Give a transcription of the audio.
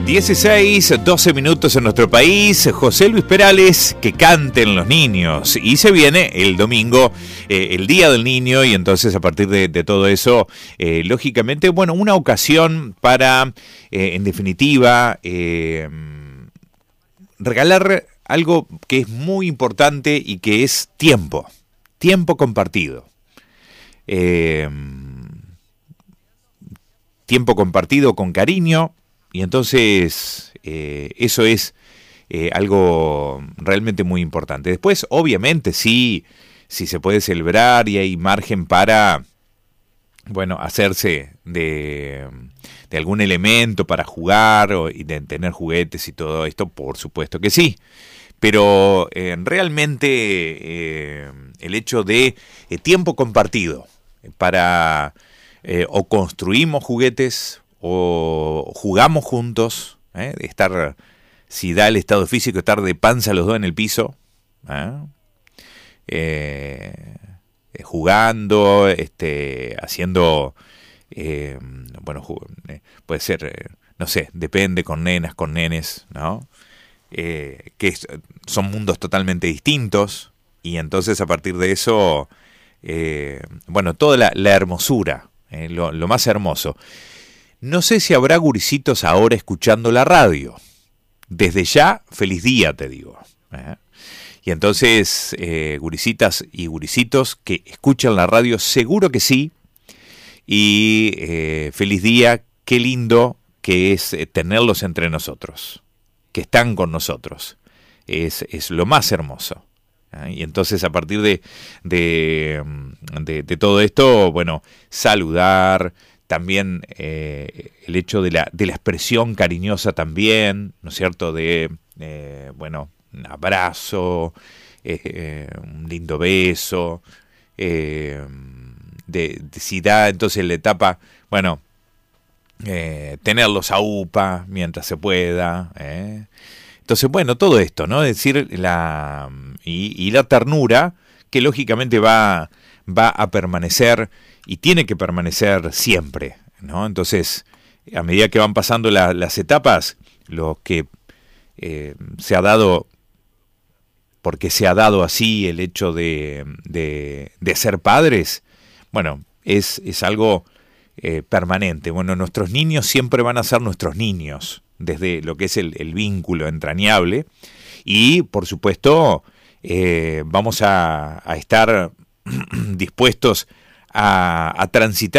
12 minutos en nuestro país. José Luis Perales, que canten los niños. Y se viene el domingo, el Día del Niño, y entonces a partir de todo eso, lógicamente, bueno, una ocasión para, en definitiva, regalar algo que es muy importante y que es tiempo compartido. Tiempo compartido con cariño. Y entonces eso es algo realmente muy importante. Después, obviamente, sí se puede celebrar y hay margen para, bueno, hacerse de algún elemento para jugar y de tener juguetes y todo esto, por supuesto que sí. Pero realmente el hecho de tiempo compartido para o construimos juguetes o jugamos juntos, estar, si da el estado físico, estar de panza los dos en el piso, jugando, haciendo, bueno, puede ser, no sé, depende, con nenas, con nenes, ¿no? Son mundos totalmente distintos, y entonces a partir de eso, bueno, toda la hermosura, lo más hermoso. No sé si habrá gurisitos ahora escuchando la radio. Desde ya, feliz día, te digo. Y entonces, gurisitas y gurisitos que escuchan la radio, seguro que sí. Y feliz día, qué lindo que es tenerlos entre nosotros, que están con nosotros. Es lo más hermoso. Y entonces, a partir de todo esto, bueno, saludar. También el hecho de la expresión cariñosa también, ¿no es cierto? Bueno, un abrazo, un lindo beso, si da entonces la etapa, bueno, tenerlos a UPA mientras se pueda. Entonces, bueno, todo esto, ¿no? Es decir, la ternura que lógicamente va a permanecer y tiene que permanecer siempre, ¿no? Entonces, a medida que van pasando las etapas, lo que se ha dado, porque se ha dado así el hecho de ser padres, bueno, es algo permanente. Bueno, nuestros niños siempre van a ser nuestros niños, desde lo que es el vínculo entrañable, y por supuesto vamos a estar dispuestos a transitar